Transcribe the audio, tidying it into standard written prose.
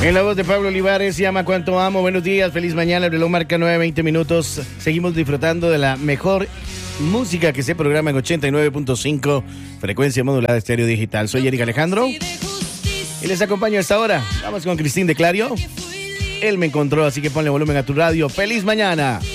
En la voz de Pablo Olivares, se llama Cuánto Amo. Buenos días, feliz mañana. El reloj marca 9:20 minutos. Seguimos disfrutando de la mejor música que se programa en 89.5 frecuencia modulada estéreo digital. Soy Eric Alejandro y les acompaño a esta hora. Vamos con Cristín de Clario. Él me encontró, así que ponle volumen a tu radio. ¡Feliz mañana!